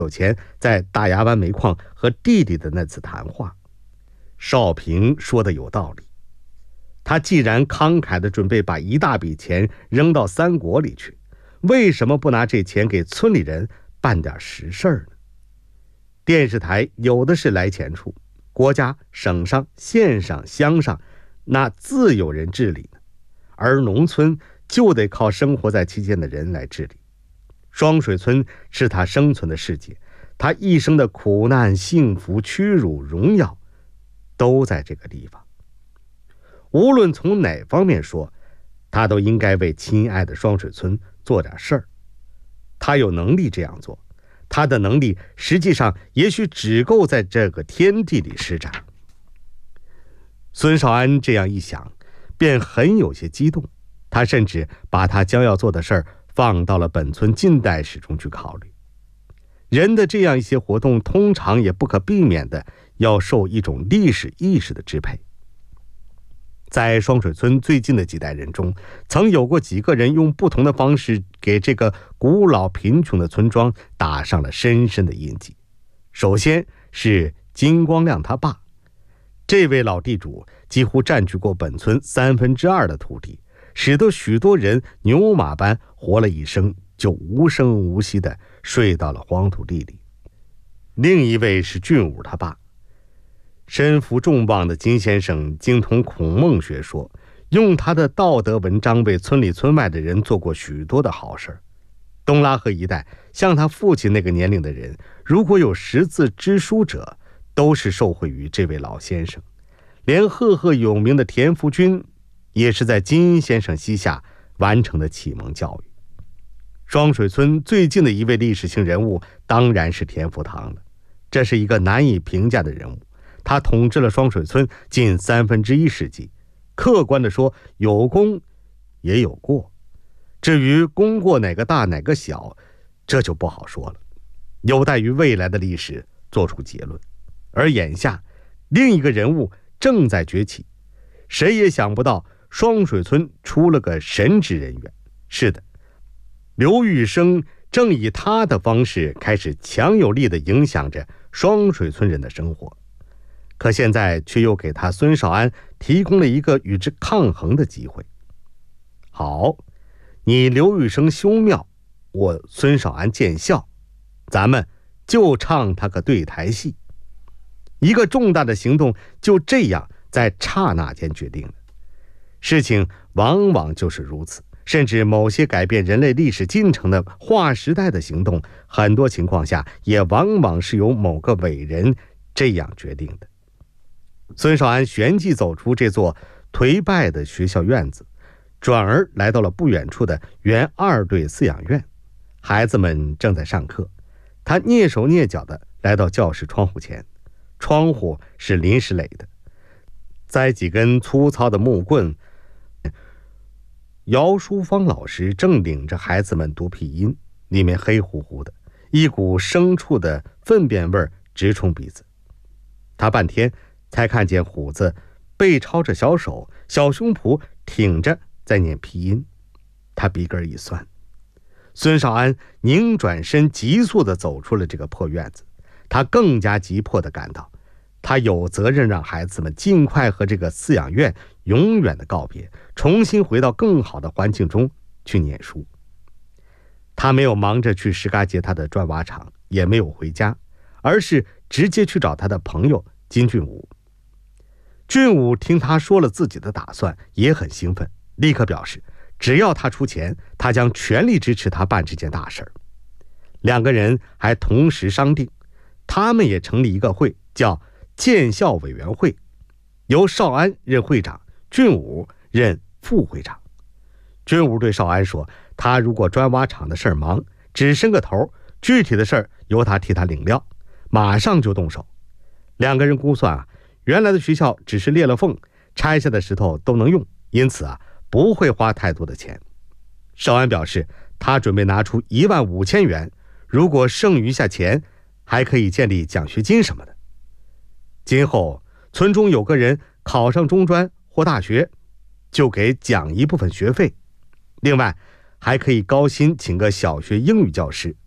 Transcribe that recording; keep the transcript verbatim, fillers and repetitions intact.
有钱在大牙湾煤矿和弟弟的那次谈话。少平说的有道理，他既然慷慨地准备把一大笔钱扔到三国里去，为什么不拿这钱给村里人办点实事呢？电视台有的是来钱处，国家、省上、县上、乡上那自有人治理呢，而农村就得靠生活在其间的人来治理。双水村是他生存的世界，他一生的苦难、幸福、屈辱、荣耀都在这个地方。无论从哪方面说，他都应该为亲爱的双水村做点事儿。他有能力这样做，他的能力实际上也许只够在这个天地里施展。孙少安这样一想，便很有些激动，他甚至把他将要做的事儿放到了本村近代史中去考虑。人的这样一些活动，通常也不可避免的要受一种历史意识的支配。在双水村最近的几代人中，曾有过几个人用不同的方式给这个古老贫穷的村庄打上了深深的印记。首先是金光亮他爸，这位老地主几乎占据过本村三分之二的土地，使得许多人牛马般活了一生，就无声无息地睡到了黄土地里。另一位是俊武他爸，身负重磅的金先生精通孔孟学说，用他的道德文章为村里村外的人做过许多的好事。东拉河一带像他父亲那个年龄的人，如果有识字知书者，都是受惠于这位老先生。连赫赫有名的田福军也是在金先生膝下完成的启蒙教育。双水村最近的一位历史性人物当然是田福堂了，这是一个难以评价的人物。他统治了双水村近三分之一世纪，客观地说，有功也有过。至于功过哪个大哪个小，这就不好说了，有待于未来的历史做出结论。而眼下，另一个人物正在崛起，谁也想不到双水村出了个神职人员。是的，刘玉生正以他的方式开始强有力地影响着双水村人的生活。可现在却又给他孙少安提供了一个与之抗衡的机会。好，你刘玉生修庙，我孙少安建校，咱们就唱他个对台戏。一个重大的行动就这样在刹那间决定了。事情往往就是如此，甚至某些改变人类历史进程的划时代的行动，很多情况下也往往是由某个伟人这样决定的。孙少安旋即走出这座颓败的学校院子，转而来到了不远处的原二队饲养院。孩子们正在上课，他蹑手蹑脚地来到教室窗户前，窗户是临时垒的，栽几根粗糙的木棍。姚淑芳老师正领着孩子们读拼音，里面黑乎乎的，一股牲畜的粪便味直冲鼻子。他半天才看见虎子背抄着小手，小胸脯挺着在念拼音。他鼻根一酸。孙少安拧转身，急速地走出了这个破院子。他更加急迫地感到，他有责任让孩子们尽快和这个饲养院永远的告别，重新回到更好的环境中去念书。他没有忙着去石嘎接他的砖瓦厂，也没有回家，而是直接去找他的朋友金俊武。俊武听他说了自己的打算，也很兴奋，立刻表示只要他出钱，他将全力支持他办这件大事儿。两个人还同时商定，他们也成立一个会，叫建校委员会，由少安任会长，俊武任副会长。俊武对少安说，他如果砖瓦厂的事儿忙，只伸个头，具体的事儿由他替他领料，马上就动手。两个人估算啊，原来的学校只是裂了缝，拆下的石头都能用，因此啊，不会花太多的钱。少安表示，他准备拿出一万五千元，如果剩余下钱，还可以建立奖学金什么的。今后村中有个人考上中专或大学，就给奖一部分学费，另外还可以高薪请个小学英语教师，